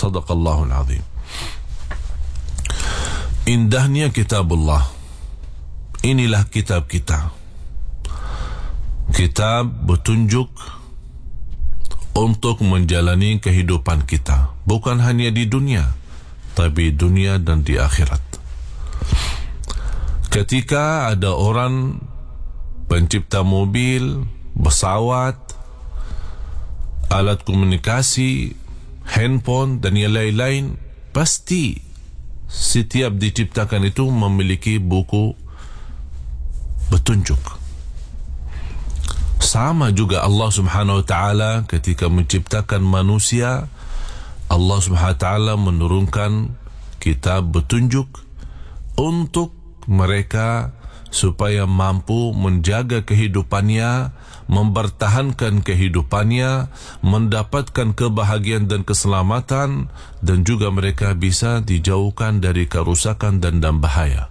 Sadaqallahul azim. Indahnya kitabullah. Inilah kitab kita. Kitab bertunjuk untuk menjalani kehidupan kita, bukan hanya di dunia, tapi dunia dan di akhirat. Ketika ada orang pencipta mobil, pesawat, alat komunikasi, handphone dan yang lain-lain, pasti setiap diciptakan itu memiliki buku petunjuk. Sama juga Allah Subhanahu wa taala ketika menciptakan manusia, Allah Subhanahu wa taala menurunkan kitab petunjuk untuk mereka supaya mampu menjaga kehidupannya, mempertahankan kehidupannya, mendapatkan kebahagiaan dan keselamatan, dan juga mereka bisa dijauhkan dari kerusakan dan bahaya.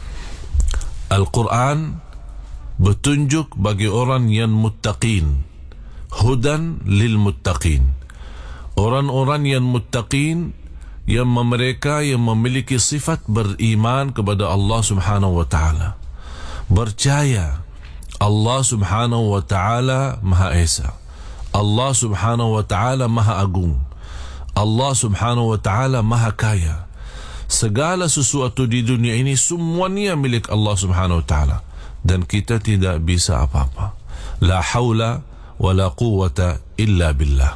Al-Quran bertunjuk bagi orang yang muttaqin, hudan lil muttaqin. Orang-orang yang muttaqin, yang mereka yang memiliki sifat beriman kepada Allah Subhanahu wa taala, percaya Allah Subhanahu wa taala Maha Esa, Allah Subhanahu wa taala Maha Agung, Allah Subhanahu wa taala Maha Kaya. Segala sesuatu di dunia ini semuanya milik Allah Subhanahu wa taala, dan kita tidak bisa apa-apa. La haula wa la quwwata illa billah.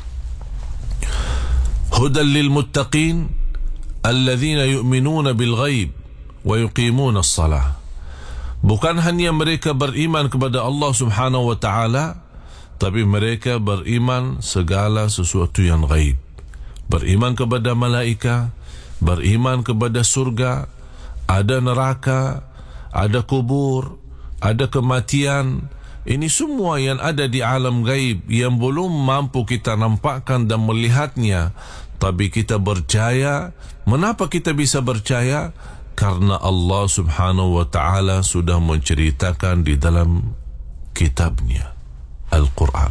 Hudan lil muttaqin alladhina yu'minuna bil ghaib wa yuqimuna as-salah. Bukan hanya mereka beriman kepada Allah Subhanahu wa taala, tapi mereka beriman segala sesuatu yang gaib. Beriman kepada malaikat, beriman kepada surga, ada neraka, ada kubur, ada kematian. Ini semua yang ada di alam gaib yang belum mampu kita nampakkan dan melihatnya, tapi kita percaya. Mengapa kita bisa percaya? Karena Allah Subhanahu wa taala sudah menceritakan di dalam kitabnya Al-Quran.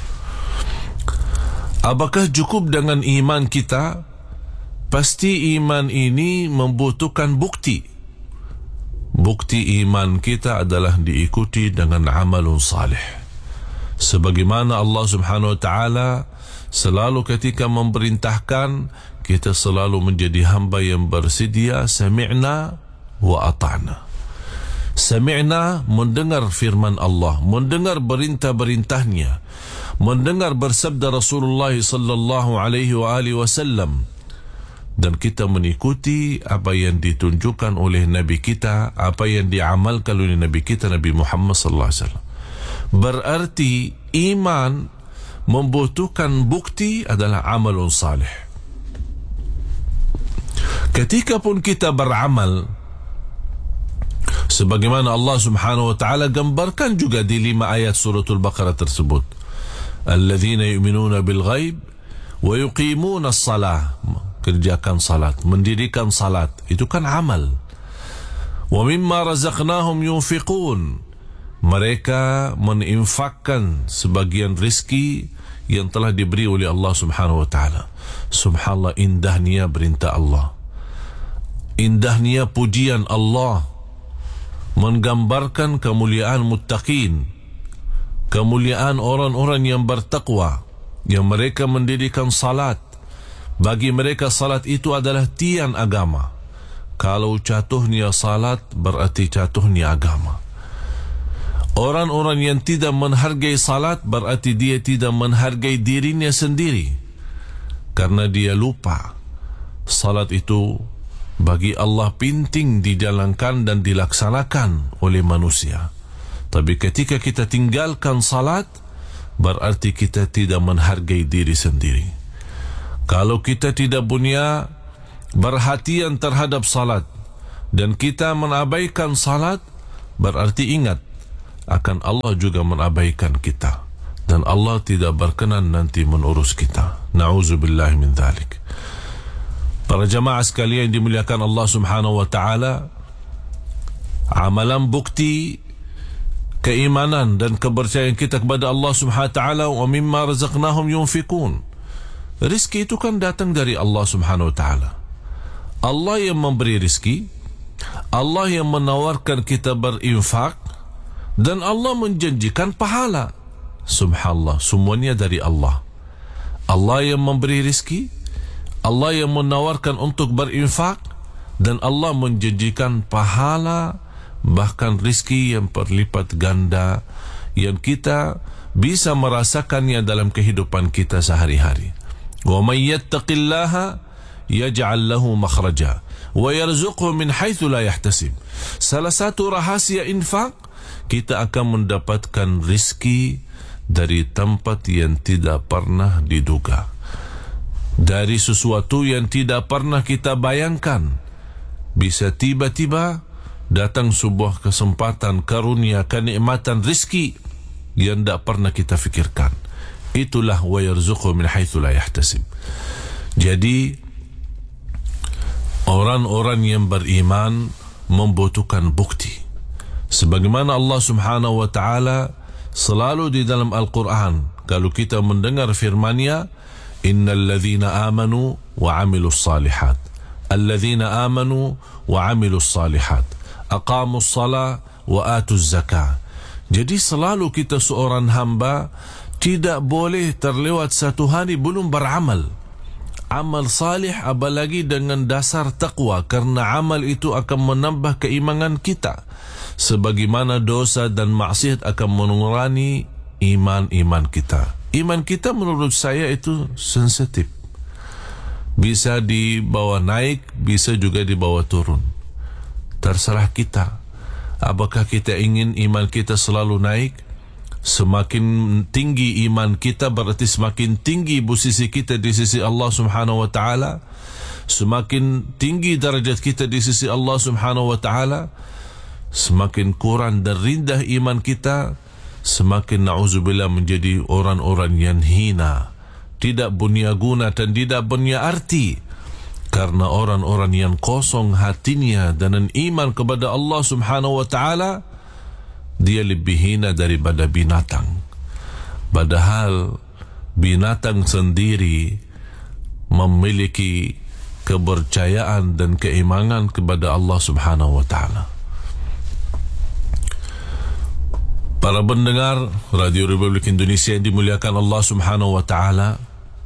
Apakah cukup dengan iman kita? Pasti iman ini membutuhkan bukti. Bukti iman kita adalah diikuti dengan amalun salih. Sebagaimana Allah Subhanahu wa taala selalu ketika memerintahkan, kita selalu menjadi hamba yang bersedia sami'na wa ata'na. Sami'na, mendengar firman Allah, mendengar perintah-perintahnya, mendengar bersabda Rasulullah sallallahu alaihi wasallam, dan kita mengikuti apa yang ditunjukkan oleh Nabi kita, apa yang diamalkan oleh Nabi kita, Nabi Muhammad sallallahu alaihi wasallam. Berarti iman membutuhkan bukti adalah amalun salih. Ketika pun kita beramal, sebagaimana Allah Subhanahu wa taala gambarkan juga di 5 ayat suratul Baqarah tersebut, alladzina yu'minuna bil ghaib wa yuqimuna as-salah, kerjakan salat, mendirikan salat, itu kan amal. Wa mimma razaqnahum yunfiqun, mereka meninfakkan sebagian rezeki yang telah diberi oleh Allah Subhanahu wa taala. Subhanallah, indahnya perintah Allah, indahnya pujian Allah, menggambarkan kemuliaan muttaqin, kemuliaan orang-orang yang bertakwa, yang mereka mendirikan salat. Bagi mereka salat itu adalah tiang agama. Kalau jatuhnya salat, berarti jatuhnya agama. Orang-orang yang tidak menghargai salat, berarti dia tidak menghargai dirinya sendiri, karena dia lupa salat itu bagi Allah penting dijalankan dan dilaksanakan oleh manusia. Tapi ketika kita tinggalkan salat, berarti kita tidak menghargai diri sendiri. Kalau kita tidak punya perhatian terhadap salat dan kita mengabaikan salat, berarti ingat akan Allah juga mengabaikan kita, dan Allah tidak berkenan nanti mengurus kita. Na'udzubillah min dzalik. Para jamaah sekalian dimuliakan Allah Subhanahu wa taala, amalan bukti keimanan dan kepercayaan kita kepada Allah Subhanahu wa taala, wa mimma razaqnahum yunfiqun, Rizki itu kan datang dari Allah subhanahu wa ta'ala. Allah yang memberi rizki, Allah yang menawarkan kita berinfak, dan Allah menjanjikan pahala. Subhanallah, semuanya dari Allah. Allah yang memberi rizki, Allah yang menawarkan untuk berinfak, dan Allah menjanjikan pahala, bahkan rizki yang berlipat ganda, yang kita bisa merasakannya dalam kehidupan kita sehari-hari. Wa may yattaqillaha yaj'al lahu makhraja wa yarzuqhu min haitsu la yahtasib. Salah satu rahasia infak, kita akan mendapatkan rizki dari tempat yang tidak pernah diduga, dari sesuatu yang tidak pernah kita bayangkan. Bisa tiba-tiba datang sebuah kesempatan, karunia, kenikmatan rizki yang tidak pernah kita fikirkan. Itulah wa yarzuqhu min haitsu la yahtasib. Jadi orang-orang yang beriman membutuhkan bukti. Sebagaimana Allah subhanahu wa ta'ala selalu di dalam Al-Quran, kalau kita mendengar firman-Nya, innal ladzina amanu wa amilus salihat, alladzina amanu wa amilus salihat, aqamus salah wa atuz zakah. Jadi selalu kita seorang hamba tidak boleh terlewat satu hari belum beramal amal salih, apalagi dengan dasar taqwa, karena amal itu akan menambah keimanan kita, sebagaimana dosa dan maksiat akan mengurangi iman kita. Iman kita menurut saya itu sensitif, bisa dibawa naik, bisa juga dibawa turun. Terserah kita. Apakah kita ingin iman kita selalu naik? Semakin tinggi iman kita, berarti semakin tinggi posisi kita di sisi Allah subhanahu wa ta'ala. Semakin tinggi darajat kita di sisi Allah subhanahu wa ta'ala. Semakin kurang dan rendah iman kita, semakin na'udzubillah menjadi orang-orang yang hina, tidak punya guna dan tidak punya arti. Karena orang-orang yang kosong hatinya dan iman kepada Allah subhanahu wa ta'ala, dia lebih hina daripada binatang. Padahal binatang sendiri memiliki kepercayaan dan keimanan kepada Allah subhanahu wa ta'ala. Para pendengar Radio Republik Indonesia yang dimuliakan Allah subhanahu wa ta'ala,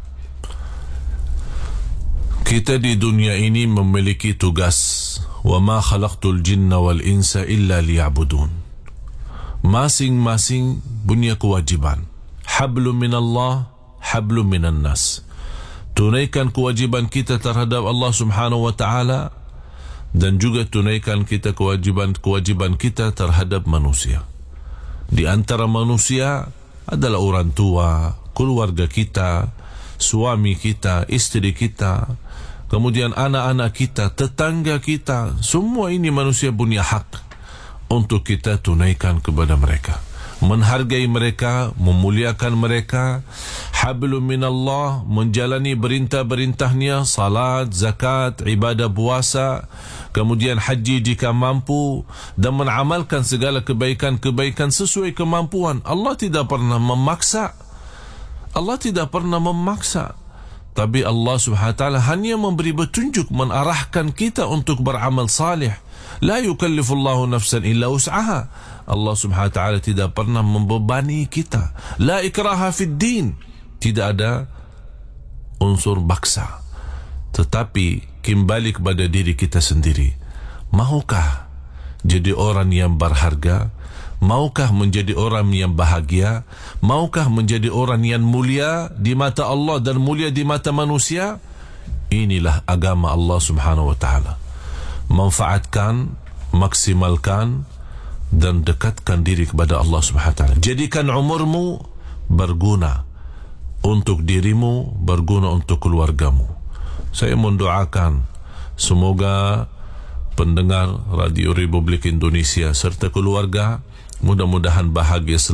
kita di dunia ini memiliki tugas. Wa ma khalaqtul jinna wal insa illa liya'budun. Masing-masing punya kewajiban. Hablum minallah, hablum minan nas. Tunaikan kewajiban kita terhadap Allah subhanahu wa ta'ala, dan juga tunaikan kita kewajiban kita terhadap manusia. Di antara manusia adalah orang tua, keluarga kita, suami kita, istri kita, kemudian anak-anak kita, tetangga kita. Semua ini manusia punya hak untuk kita tunaikan kepada mereka, menghargai mereka, memuliakan mereka. Hablum minallah, menjalani perintah-perintahnya, salat, zakat, ibadah puasa, kemudian haji jika mampu, dan mengamalkan segala kebaikan-kebaikan sesuai kemampuan. Allah tidak pernah memaksa. Allah tidak pernah memaksa. Tapi Allah subhanahu wa ta'ala hanya memberi petunjuk, menarahkan kita untuk beramal salih. La yukallifullahu nafsan illa wus'aha. Allah subhanahu wa ta'ala tidak pernah membebani kita. La ikraha fid din. Tidak ada unsur baksa. Tetapi kembali kepada diri kita sendiri. Maukah jadi orang yang berharga? Maukah menjadi orang yang bahagia? Maukah menjadi orang yang mulia di mata Allah dan mulia di mata manusia? Inilah agama Allah subhanahu wa ta'ala. Manfaatkan, maksimalkan, dan dekatkan diri kepada Allah subhanahu wa ta'ala. Jadikan umurmu berguna untuk dirimu, berguna untuk keluargamu. Saya mendoakan semoga pendengar Radio Republik Indonesia serta keluarga mudah-mudahan bahagia selalu